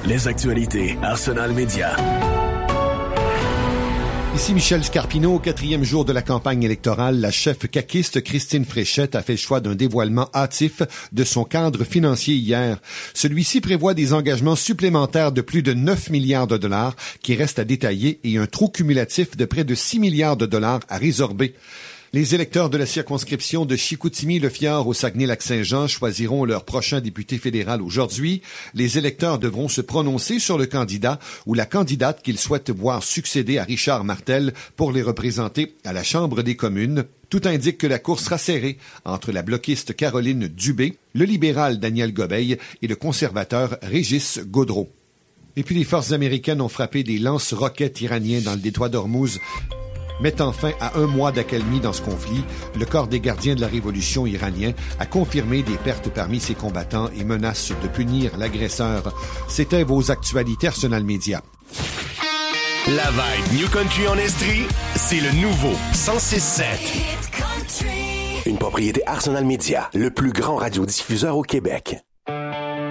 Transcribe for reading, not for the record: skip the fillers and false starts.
Les actualités Arsenal Média. Ici Michel Scarpino. Au 4e jour de la campagne électorale, la chef caquiste Christine Fréchette a fait le choix d'un dévoilement hâtif de son cadre financier hier. Celui-ci prévoit des engagements supplémentaires de plus de 9 milliards de dollars qui restent à détailler et un trou cumulatif de près de 6 milliards de dollars à résorber. Les électeurs de la circonscription de Chicoutimi-Le-Fjord au Saguenay-Lac-Saint-Jean choisiront leur prochain député fédéral aujourd'hui. Les électeurs devront se prononcer sur le candidat ou la candidate qu'ils souhaitent voir succéder à Richard Martel pour les représenter à la Chambre des communes. Tout indique que la course sera serrée entre la bloquiste Caroline Dubé, le libéral Daniel Gobeil et le conservateur Régis Gaudreau. Et puis les forces américaines ont frappé des lance-roquettes iraniens dans le détroit d'Ormuz, mettant fin à un mois d'accalmie dans ce conflit. Le corps des gardiens de la révolution iranien a confirmé des pertes parmi ses combattants et menace de punir l'agresseur. C'était vos actualités Arsenal Média. La vibe New Country en Estrie, c'est le nouveau 106.7. Une propriété Arsenal Média, le plus grand radiodiffuseur au Québec.